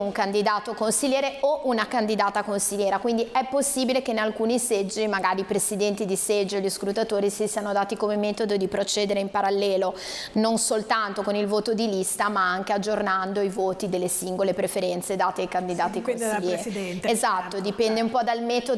un candidato consigliere o una candidata consigliera, quindi è possibile che in alcuni seggi magari i presidenti di seggio e gli scrutatori si siano dati come metodo di procedere in parallelo non soltanto con il voto di lista ma anche aggiornando i voti delle singole preferenze date ai candidati consiglieri. Presidente. Esatto, dipende un po' dal metodo